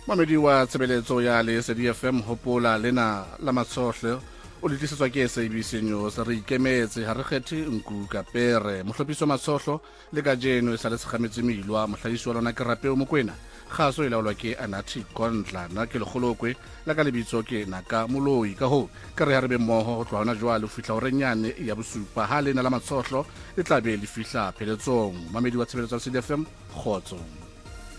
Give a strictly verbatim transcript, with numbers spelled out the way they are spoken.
Mamedi wa tshebeletso ya Lesedi F M hopola lena la matshohle o le tlisetswa ke S A B C News re ikemetse ha re kgethe nku ka pere mohlophiso matshohlo le ka jeno e sa le segametse milwa mohlahisi wa lona ke Rapeo Mokwena kgaso e laolwa ke Anathi Gondla na ke legolokwe la ka lebitso ke Naka Moloi ka ho ka re ha re be mmoho ho tloha hona jwale ho fihla hore nyane ya bosupa ha lena la matshohlo le tla be le fihla pheletsong. Mamedi wa tshebeletso ya Lesedi F M khotso.